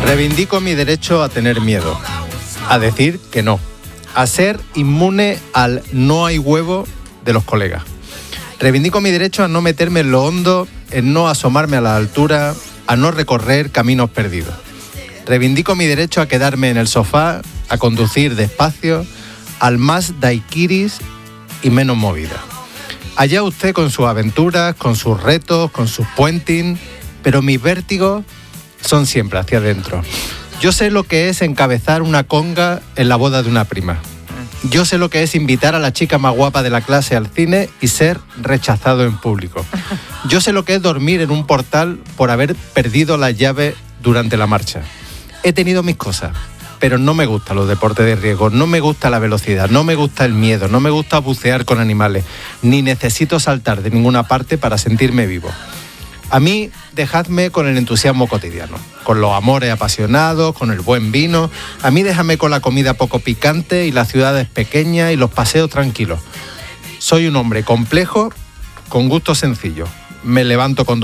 Reivindico mi derecho a tener miedo, a decir que no, a ser inmune al no hay huevo de los colegas. Reivindico mi derecho a no meterme en lo hondo, en no asomarme a la altura, a no recorrer caminos perdidos. Reivindico mi derecho a quedarme en el sofá, a conducir despacio, al más daiquiris y menos movida. Allá usted con sus aventuras, con sus retos, con sus puenting, pero mis vértigos son siempre hacia adentro. Yo sé lo que es encabezar una conga en la boda de una prima. Yo sé lo que es invitar a la chica más guapa de la clase al cine y ser rechazado en público. Yo sé lo que es dormir en un portal por haber perdido la llave durante la marcha. He tenido mis cosas, pero no me gustan los deportes de riesgo, no me gusta la velocidad, no me gusta el miedo, no me gusta bucear con animales, ni necesito saltar de ninguna parte para sentirme vivo. A mí, dejadme con el entusiasmo cotidiano, con los amores apasionados, con el buen vino. A mí déjame con la comida poco picante y las ciudades pequeñas y los paseos tranquilos. Soy un hombre complejo, con gusto sencillo. Me levanto con